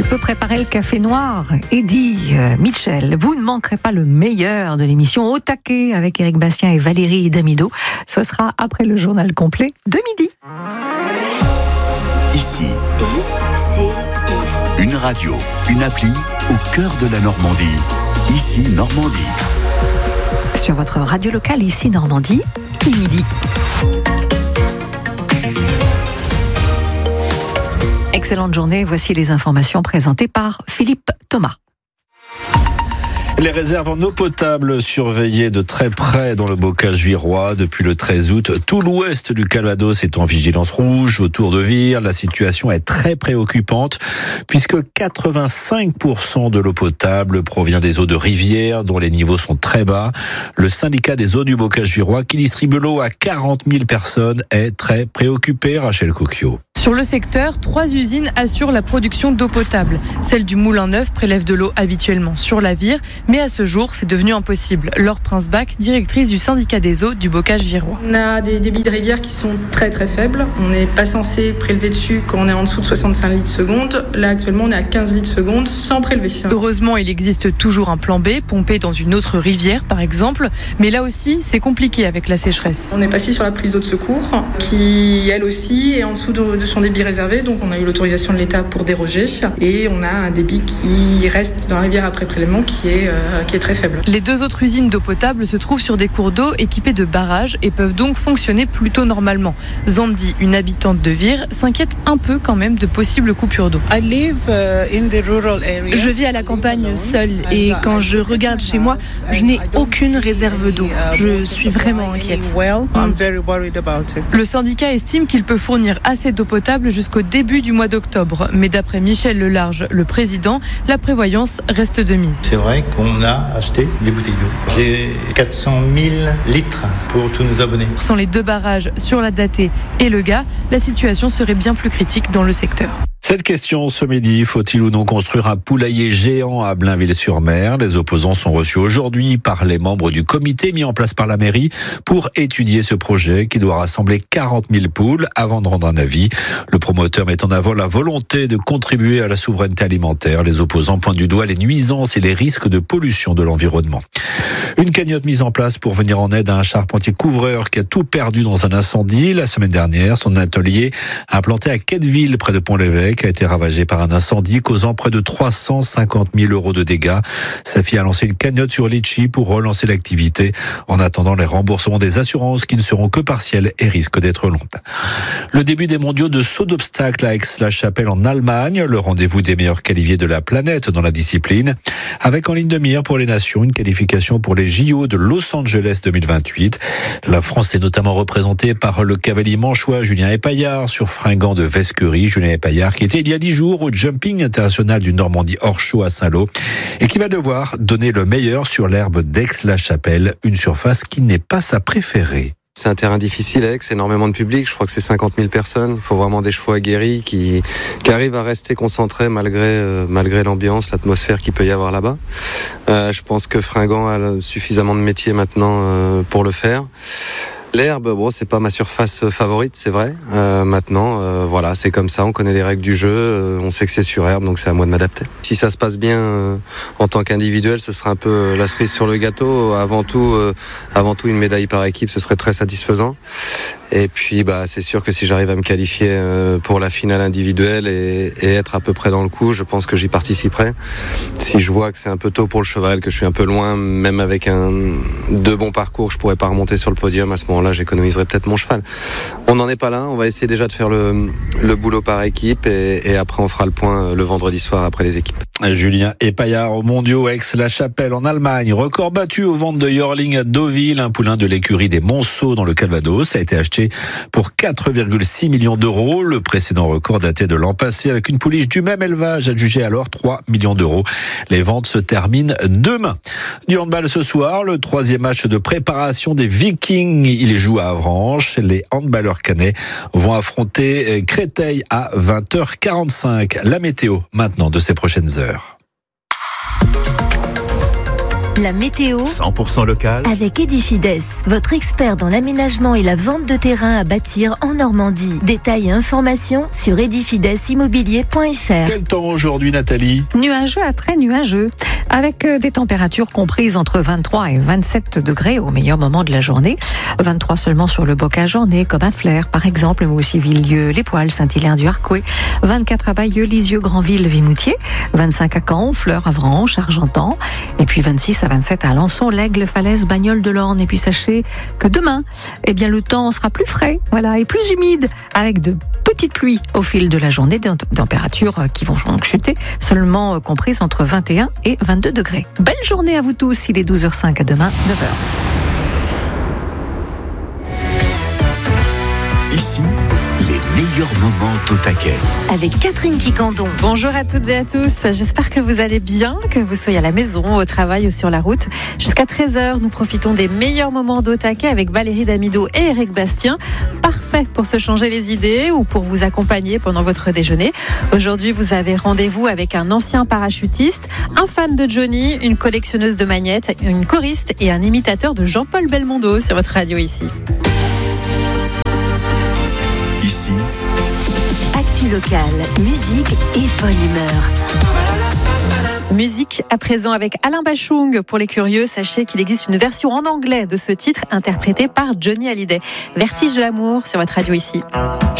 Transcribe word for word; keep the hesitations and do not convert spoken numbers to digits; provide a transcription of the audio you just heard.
Tu peux préparer le café noir. Eddie euh, Mitchell, vous ne manquerez pas le meilleur de l'émission Au taquet avec Éric Bastien et Valérie Damido. Ce sera après le journal complet de midi. Ici, I C I. Une radio, une appli au cœur de la Normandie. Ici, Normandie. Sur votre radio locale, ici Normandie, il est midi. Excellente journée, voici les informations présentées par Philippe Thomas. Les réserves en eau potable surveillées de très près dans le bocage virois depuis le treize août. Tout l'ouest du Calvados est en vigilance rouge. Autour de Vire, la situation est très préoccupante puisque quatre-vingt-cinq pour cent de l'eau potable provient des eaux de rivière dont les niveaux sont très bas. Le syndicat des eaux du bocage virois qui distribue l'eau à quarante mille personnes est très préoccupé. Rachel Coquio. Sur le secteur, trois usines assurent la production d'eau potable. Celle du Moulin Neuf prélève de l'eau habituellement sur la Vire, mais à ce jour, c'est devenu impossible. Laure Prince-Bach, directrice du syndicat des eaux du bocage virois. On a des débits de rivière qui sont très très faibles. On n'est pas censé prélever dessus quand on est en dessous de soixante-cinq litres seconde. Là, actuellement, on est à quinze litres seconde sans prélever. Heureusement, il existe toujours un plan B, pompé dans une autre rivière, par exemple. Mais là aussi, c'est compliqué avec la sécheresse. On est passé sur la prise d'eau de secours, qui, elle aussi, est en dessous de, de son débit réservé. Donc, on a eu l'autorisation de l'État pour déroger. Et on a un débit qui reste dans la rivière après prélèvement, qui est, euh, qui est très faible. Les deux autres usines d'eau potable se trouvent sur des cours d'eau équipés de barrages et peuvent donc fonctionner plutôt normalement. Zandi, une habitante de Vire, s'inquiète un peu quand même de possibles coupures d'eau. Je vis à la campagne seule et quand je regarde chez moi, je n'ai aucune réserve d'eau. Je suis vraiment inquiète. Le syndicat estime qu'il peut fournir assez d'eau potable jusqu'au début du mois d'octobre. Mais d'après Michel Lelarge, le président, la prévoyance reste de mise. C'est vrai qu'on a acheté des bouteilles d'eau. J'ai quatre cent mille litres pour tous nos abonnés. Sans les deux barrages sur la Datée et le Gard, la situation serait bien plus critique dans le secteur. Cette question ce midi, faut-il ou non construire un poulailler géant à Blainville-sur-Mer? Les opposants sont reçus aujourd'hui par les membres du comité mis en place par la mairie pour étudier ce projet qui doit rassembler quarante mille poules avant de rendre un avis. Le promoteur met en avant la volonté de contribuer à la souveraineté alimentaire. Les opposants pointent du doigt les nuisances et les risques de pollution de l'environnement. Une cagnotte mise en place pour venir en aide à un charpentier couvreur qui a tout perdu dans un incendie. La semaine dernière, son atelier implanté à Quetteville, près de Pont-l'Évêque, a été ravagé par un incendie causant près de trois cent cinquante mille euros de dégâts. Sa fille a lancé une cagnotte sur Litchi pour relancer l'activité en attendant les remboursements des assurances qui ne seront que partiels et risquent d'être longs. Le début des mondiaux de saut d'obstacles à Aix-la-Chapelle en Allemagne, le rendez-vous des meilleurs qualifiés de la planète dans la discipline, avec en ligne de mire pour les nations une qualification pour les J O de Los Angeles deux mille vingt-huit. La France est notamment représentée par le cavalier manchois Julien Epaillard sur fringant de Vesquerie. Julien Epaillard qui était il y a dix jours au jumping international du Normandie hors-show à Saint-Lô et qui va devoir donner le meilleur sur l'herbe d'Aix-la-Chapelle, une surface qui n'est pas sa préférée. C'est un terrain difficile avec énormément de public, je crois que c'est cinquante mille personnes, il faut vraiment des chevaux aguerris qui, qui arrivent à rester concentrés malgré, euh, malgré l'ambiance, l'atmosphère qu'il peut y avoir là-bas. Euh, je pense que Fringant a suffisamment de métier maintenant euh, pour le faire. L'herbe, bon, c'est pas ma surface favorite, c'est vrai. Euh, maintenant, euh, voilà, c'est comme ça. On connaît les règles du jeu. Euh, on sait que c'est sur herbe, donc c'est à moi de m'adapter. Si ça se passe bien euh, en tant qu'individuel, ce sera un peu euh, la cerise sur le gâteau. Avant tout, euh, avant tout, une médaille par équipe, ce serait très satisfaisant. Et puis, bah, c'est sûr que si j'arrive à me qualifier euh, pour la finale individuelle et, et être à peu près dans le coup, je pense que j'y participerai. Si je vois que c'est un peu tôt pour le cheval, que je suis un peu loin, même avec un deux bons parcours, je pourrais pas remonter sur le podium. À ce moment-là, j'économiserai peut-être mon cheval. On n'en est pas là. On va essayer déjà de faire le, le boulot par équipe et, et après on fera le point le vendredi soir après les équipes. Julien Epaillard aux mondiaux Aix-la-Chapelle en Allemagne. Record battu aux ventes de Yorling à Deauville, un poulain de l'écurie des Monceaux dans le Calvados. A été acheté pour quatre virgule six millions d'euros. Le précédent record datait de l'an passé avec une pouliche du même élevage adjugée alors trois millions d'euros. Les ventes se terminent demain. Du handball ce soir, le troisième match de préparation des Vikings. Il est joué à Avranches. Les handballeurs caennais vont affronter Créteil à vingt heures quarante-cinq. La météo maintenant de ces prochaines heures. La météo cent pour cent local avec Edifides, votre expert dans l'aménagement et la vente de terrain à bâtir en Normandie. Détails et informations sur edifides immobilier point f r. Quel temps aujourd'hui, Nathalie? Nuageux à très nuageux, avec des températures comprises entre vingt-trois et vingt-sept degrés au meilleur moment de la journée. vingt-trois seulement sur le Bocage en est comme à Flers, par exemple, mais aussi Villieu, Les Poils, Saint-Hilaire du Harcouët, vingt-quatre à Bayeux, Lisieux, Granville, Vimoutier, vingt-cinq à Caen, Fleurs, Avranches, Argentan, et puis vingt-six à vingt-sept à Alençon, l'Aigle, Falaise, Bagnoles de l'Orne. Et puis sachez que demain, eh bien, le temps sera plus frais, voilà, et plus humide, avec de petites pluies au fil de la journée, des températures qui vont donc chuter, seulement comprises entre vingt et un et vingt-deux degrés. Belle journée à vous tous, il est douze heures cinq, à demain, neuf heures. Ici, les meilleurs moments d'Au Taquet. Avec Catherine Quicandon. Bonjour à toutes et à tous, j'espère que vous allez bien, que vous soyez à la maison, au travail ou sur la route. Jusqu'à treize heures, nous profitons des meilleurs moments d'Au Taquet avec Valérie Damido et Eric Bastien. Parfait pour se changer les idées ou pour vous accompagner pendant votre déjeuner. Aujourd'hui, vous avez rendez-vous avec un ancien parachutiste, un fan de Johnny, une collectionneuse de magnettes, une choriste et un imitateur de Jean-Paul Belmondo sur votre radio ici. Ici, Actu locale, musique et bonne humeur. Musique à présent avec Alain Bachung. Pour les curieux, sachez qu'il existe une version en anglais de ce titre interprété par Johnny Hallyday. Vertige de l'amour sur votre radio ici.